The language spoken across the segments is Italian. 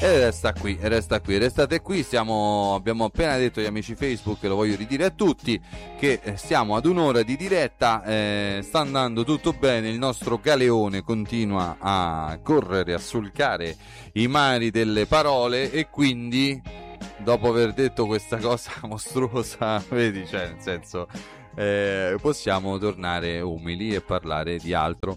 E restate qui, abbiamo appena detto agli amici Facebook, e lo voglio ridire a tutti, che siamo ad un'ora di diretta, sta andando tutto bene, il nostro galeone continua a correre, a solcare i mari delle parole, e quindi, dopo aver detto questa cosa mostruosa, vedi, cioè, nel senso... possiamo tornare umili e parlare di altro.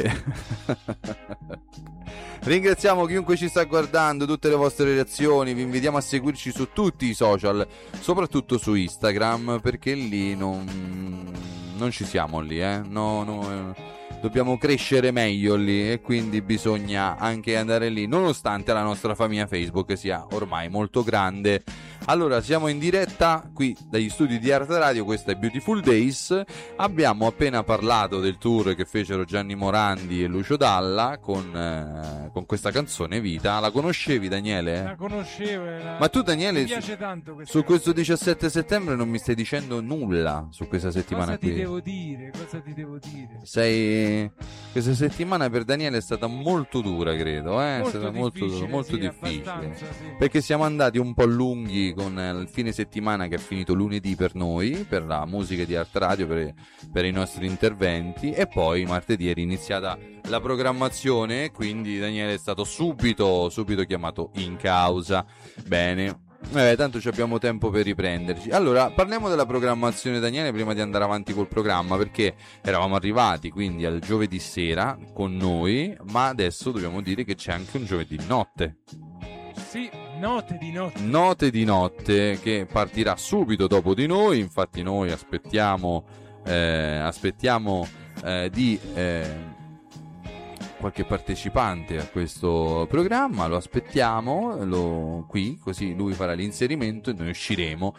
Ringraziamo chiunque ci sta guardando, tutte le vostre reazioni, vi invitiamo a seguirci su tutti i social, soprattutto su Instagram, perché lì non ci siamo lì, dobbiamo crescere meglio lì, e quindi bisogna anche andare lì, nonostante la nostra famiglia Facebook sia ormai molto grande. Allora, siamo in diretta qui dagli studi di Arte Radio, questa è Beautiful Days. Abbiamo appena parlato del tour che fecero Gianni Morandi e Lucio Dalla con questa canzone Vita. La conoscevi, Daniele? La conoscevo. Ma tu, Daniele, mi piace tanto su questo 17 settembre non mi stai dicendo nulla su questa settimana qui. Cosa ti devo dire? Questa settimana per Daniele è stata molto dura, credo, è stata molto difficile. Sì. Perché siamo andati un po' lunghi con il fine settimana che è finito lunedì per noi, per la musica di Arte Radio, per i nostri interventi, e poi martedì è iniziata la programmazione, quindi Daniele è stato subito chiamato in causa. Bene. Tanto abbiamo tempo per riprenderci. Allora, parliamo della programmazione, Daniele, prima di andare avanti col programma, perché eravamo arrivati quindi al giovedì sera con noi, ma adesso dobbiamo dire che c'è anche un giovedì notte. Sì, Note di notte che partirà subito dopo di noi. Infatti noi aspettiamo di qualche partecipante a questo programma, lo aspettiamo qui, così lui farà l'inserimento e noi usciremo.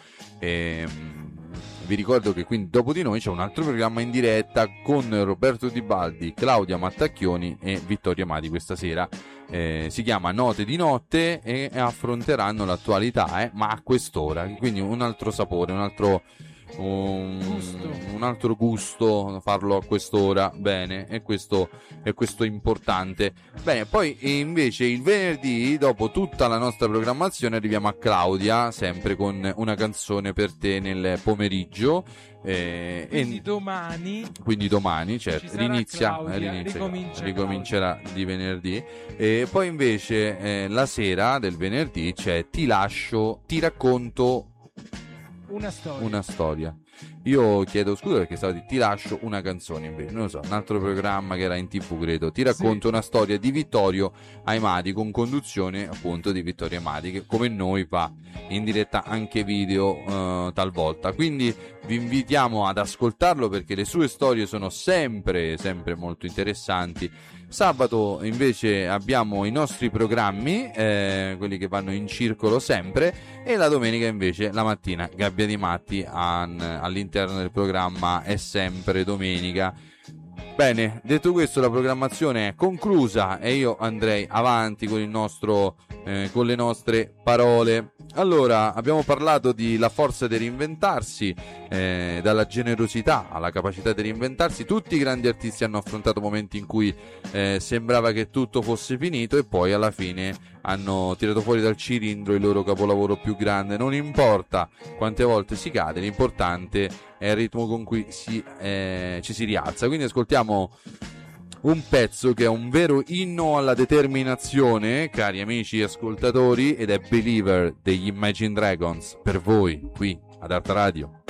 Vi ricordo che quindi dopo di noi c'è un altro programma in diretta con Roberto Di Baldi, Claudia Mattacchioni e Vittorio Amati questa sera. Si chiama Note di notte e affronteranno l'attualità, ma a quest'ora, quindi un altro sapore, un altro gusto farlo a quest'ora. Bene, e questo è importante. Bene, poi invece il venerdì, dopo tutta la nostra programmazione, arriviamo a Claudia, sempre con una canzone per te nel pomeriggio. Quindi domani, certo, ricomincerà di venerdì. E poi invece la sera del venerdì c'è Ti racconto una storia. Io chiedo scusa perché stavo di Ti lascio una canzone, invece non lo so, un altro programma che era in TV, credo. Ti racconto una storia di Vittorio Aimati, con conduzione appunto di Vittorio Aimati, che come noi fa in diretta anche video talvolta, quindi vi invitiamo ad ascoltarlo perché le sue storie sono sempre molto interessanti. Sabato invece abbiamo i nostri programmi, quelli che vanno in circolo sempre, e la domenica invece la mattina Gabbia di Matti all'interno del programma È sempre domenica. Bene, detto questo, la programmazione è conclusa e io andrei avanti con con le nostre parole. Allora, abbiamo parlato di la forza di reinventarsi, dalla generosità alla capacità di reinventarsi. Tutti i grandi artisti hanno affrontato momenti in cui sembrava che tutto fosse finito, e poi alla fine hanno tirato fuori dal cilindro il loro capolavoro più grande. Non importa quante volte si cade, l'importante è il ritmo con cui ci si rialza. Quindi ascoltiamo un pezzo che è un vero inno alla determinazione, cari amici ascoltatori, ed è Believer degli Imagine Dragons, per voi qui ad Arte Radio.